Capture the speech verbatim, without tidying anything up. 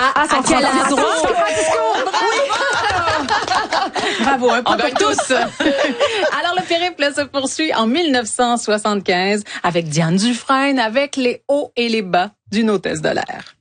À, à, à quel endroit? Bravo, un point On gagne tous. Alors, le périple se poursuit en mille neuf cent soixante-quinze avec Diane Dufresne, avec les hauts et les bas d'une hôtesse de l'air.